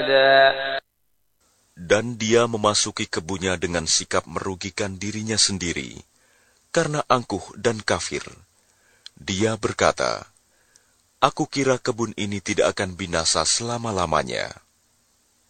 Dan dia memasuki kebunnya dengan sikap merugikan dirinya sendiri, karena angkuh dan kafir. Dia berkata, "Aku kira kebun ini tidak akan binasa selama-lamanya."